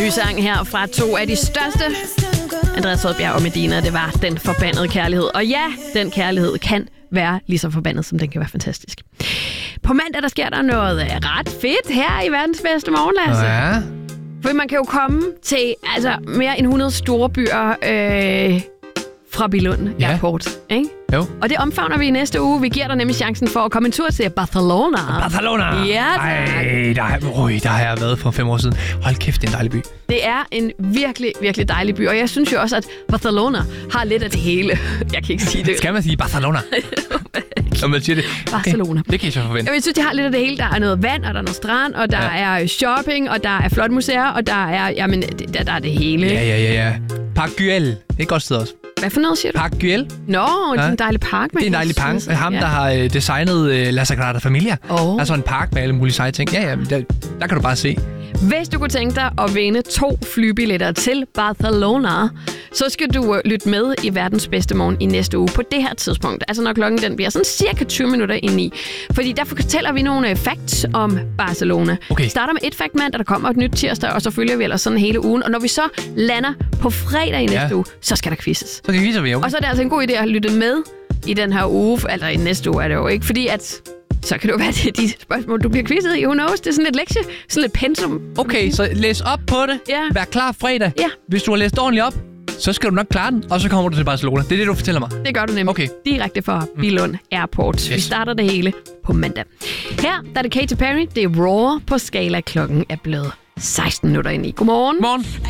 ny sang her fra to af de største. Andreas Odbjerg og Medina, det var Den Forbandede Kærlighed. Og ja, den kærlighed kan være lige så forbandet, som den kan være fantastisk. På mandag, der sker der noget ret fedt her i verdens bedste morgen, Lasse. Ja. For man kan jo komme til mere end 100 store byer fra Billund Airport, ikke? Jo. Og det omfavner vi i næste uge. Vi giver dig nemlig chancen for at komme en tur til Barcelona. Barcelona! Ja, der har jeg været for 5 år siden. Hold kæft, det er en dejlig by. det er en virkelig, virkelig dejlig by. Og jeg synes jo også, at Barcelona har lidt af det hele. Jeg kan ikke sige det. Skal man sige Barcelona? Når man siger det. Barcelona. Okay. Det kan I så forvente. Jeg synes, de har lidt af det hele. Der er noget vand, og der er noget strand, og der er shopping, og der er flot museer, og der er, der er det hele. Ja. Park Güell. Det er et godt sted også. Hvad for noget, siger du? Park Güell. Nå, det er en dejlig park. Det er en dejlig park. Ham, der har designet La Sagrada Familia. Altså en park med alle mulige seje ting. Ja, der kan du bare se. Hvis du kunne tænke dig at vinde 2 flybilletter til Barcelona, så skal du lytte med i verdens bedste morgen i næste uge på det her tidspunkt. Altså når klokken den bliver sådan cirka 20 minutter i 9. Fordi der fortæller vi nogle facts om Barcelona. Okay. Vi starter med et fact mandag, der kommer et nyt tirsdag, og så følger vi ellers sådan hele ugen. Og når vi så lander på fredag i næste uge, så skal der quizzes. Så kan vi Og så er det altså en god idé at lytte med i den her uge, eller i næste uge er det jo ikke, fordi at så kan det jo være, det de spørgsmål, du bliver quizzet i. Who knows? Det er sådan lidt lektie, sådan lidt pensum. Okay, så læs op på det. Ja. Vær klar fredag. Ja. Hvis du har læst ordentligt op, så skal du nok klare den, og så kommer du til Barcelona. Det er det, du fortæller mig. Det gør du nemlig. Okay. Direkte fra Billund Airport. Yes. Vi starter det hele på mandag. Her der er det Katy Perry. Det er Raw på Skala. Klokken er blevet 16 minutter ind i. Godmorgen. Morgen.